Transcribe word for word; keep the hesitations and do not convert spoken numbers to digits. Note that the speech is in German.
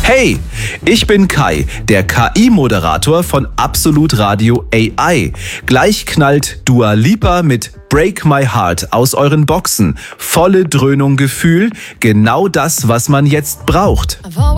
Hey, ich bin Kai, der K I-Moderator von Absolut Radio A I. Gleich knallt Dua Lipa mit Break My Heart aus euren Boxen. Volle Dröhnung Gefühl, genau das, was man jetzt braucht.